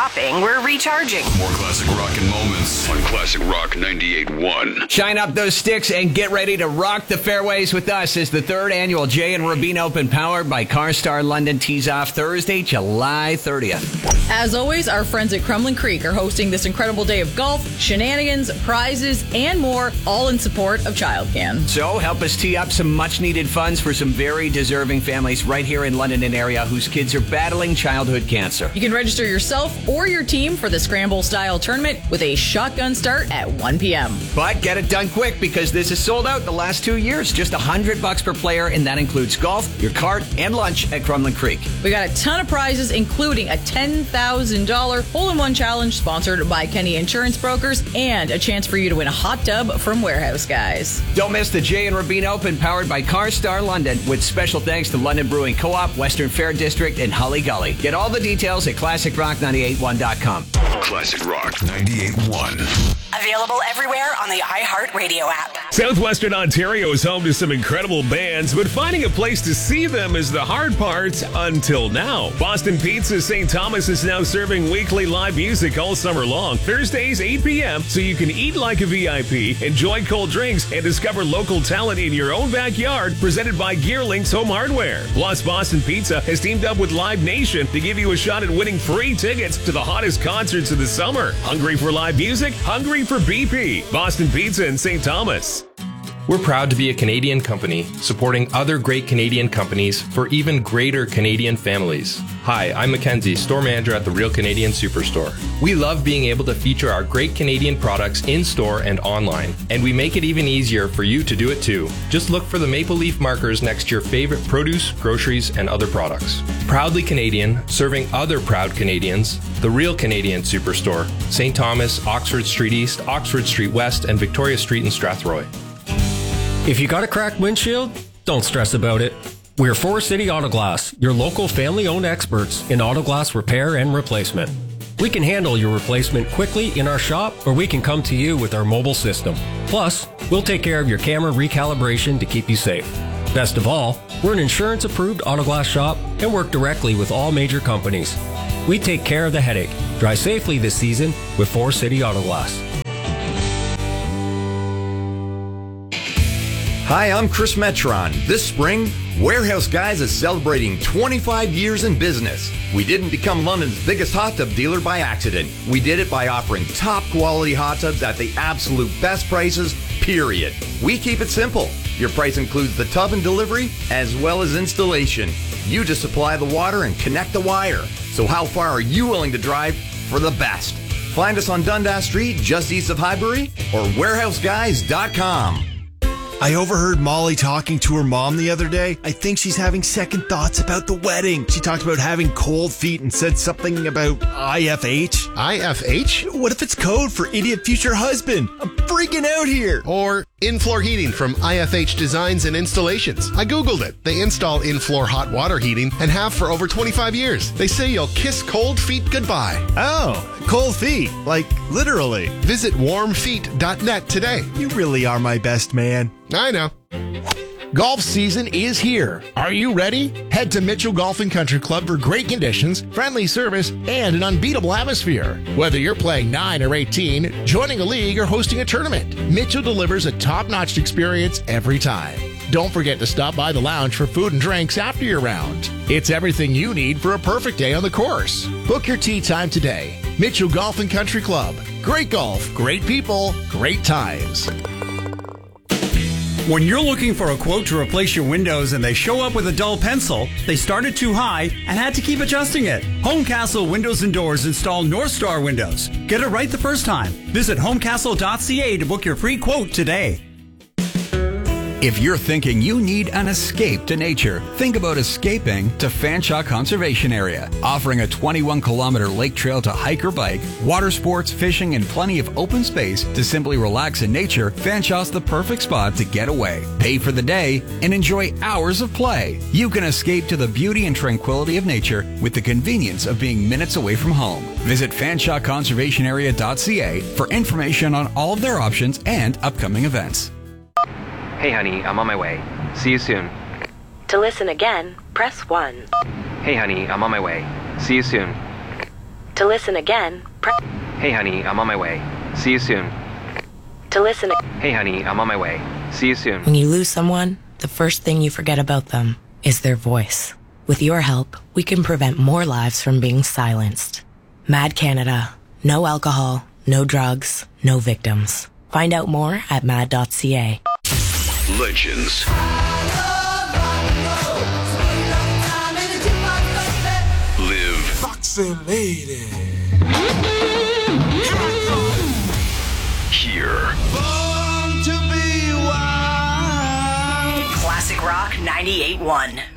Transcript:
stopping, we're recharging. More classic rock and moments on Classic Rock 98.1. Shine up those sticks and get ready to rock the fairways with us as the third annual Jay and Rabin Open powered by CarStar London tees off Thursday, July 30th. As always, our friends at Crumlin Creek are hosting this incredible day of golf, shenanigans, prizes, and more, all in support of ChildCan. So help us tee up some much-needed funds for some very deserving families right here in London and area whose kids are battling childhood cancer. You can register yourself or your team for the Scramble-style tournament with a shotgun start at 1 p.m. But get it done quick because this is sold out the last 2 years. Just $100 per player, and that includes golf, your cart, and lunch at Crumlin Creek. We got a ton of prizes, including a $10,000 hole-in-one challenge sponsored by Kenny Insurance Brokers and a chance for you to win a hot tub from Warehouse Guys. Don't miss the Jay and Rabin Open powered by CarStar London with special thanks to London Brewing Co-op, Western Fair District, and Holly Gully. Get all the details at ClassicRock981.com. Classic Rock 98.1. Available everywhere on the iHeartRadio app. Southwestern Ontario is home to some incredible bands, but finding a place to see them is the hard part until now. Boston Pizza St. Thomas is now serving weekly live music all summer long, Thursdays 8 p.m., so you can eat like a VIP, enjoy cold drinks, and discover local talent in your own backyard, presented by GearLinks Home Hardware. Plus, Boston Pizza has teamed up with Live Nation to give you a shot at winning free tickets to the hottest concerts of the summer. Hungry for live music? Hungry for BP. Boston Pizza in St. Thomas. We're proud to be a Canadian company supporting other great Canadian companies for even greater Canadian families. Hi, I'm Mackenzie, store manager at the Real Canadian Superstore. We love being able to feature our great Canadian products in store and online, and we make it even easier for you to do it too. Just look for the maple leaf markers next to your favorite produce, groceries, and other products. Proudly Canadian, serving other proud Canadians, the Real Canadian Superstore, St. Thomas, Oxford Street East, Oxford Street West, and Victoria Street in Strathroy. If you got a cracked windshield, don't stress about it. We're Forest City Auto Glass, your local family-owned experts in auto glass repair and replacement. We can handle your replacement quickly in our shop, or we can come to you with our mobile system. Plus, we'll take care of your camera recalibration to keep you safe. Best of all, we're an insurance-approved auto glass shop and work directly with all major companies. We take care of the headache. Drive safely this season with Forest City Auto Glass. Hi, I'm Chris Metron. This spring, Warehouse Guys is celebrating 25 years in business. We didn't become London's biggest hot tub dealer by accident. We did it by offering top quality hot tubs at the absolute best prices, period. We keep it simple. Your price includes the tub and delivery, as well as installation. You just supply the water and connect the wire. So how far are you willing to drive for the best? Find us on Dundas Street, just east of Highbury, or warehouseguys.com. I overheard Molly talking to her mom the other day. I think she's having second thoughts about the wedding. She talked about having cold feet and said something about IFH. IFH? What if it's code for idiot future husband? I'm freaking out here. Or in-floor heating from IFH Designs and Installations. I Googled it. They install in-floor hot water heating and have for over 25 years. They say you'll kiss cold feet goodbye. Oh, cold feet. Like, literally. Visit warmfeet.net today. You really are my best man. I know. Golf season is here. Are you ready? Head to Mitchell Golf and Country Club for great conditions, friendly service, and an unbeatable atmosphere. Whether you're playing 9 or 18, joining a league, or hosting a tournament, Mitchell delivers a top-notch experience every time. Don't forget to stop by the lounge for food and drinks after your round. It's everything you need for a perfect day on the course. Book your tee time today. Mitchell Golf and Country Club. Great golf, great people, great times. When you're looking for a quote to replace your windows and they show up with a dull pencil, they started too high and had to keep adjusting it. Homecastle Windows and Doors install North Star windows. Get it right the first time. Visit homecastle.ca to book your free quote today. If you're thinking you need an escape to nature, think about escaping to Fanshawe Conservation Area. Offering a 21-kilometer lake trail to hike or bike, water sports, fishing, and plenty of open space to simply relax in nature, Fanshawe's the perfect spot to get away, pay for the day, and enjoy hours of play. You can escape to the beauty and tranquility of nature with the convenience of being minutes away from home. Visit fanshaweconservationarea.ca for information on all of their options and upcoming events. Hey honey, I'm on my way. See you soon. To listen again, press 1. Hey honey, I'm on my way. See you soon. To listen again, Hey, honey, I'm on my way. See you soon. to listen. Hey, honey, I'm on my way. See you soon. When you lose someone, the first thing you forget about them is their voice. With your help, we can prevent more lives from being silenced. Mad Canada. No alcohol, no drugs, no victims. Find out more at mad.ca. Legends. Live. Foxy lady. Here. Classic Rock 98.1.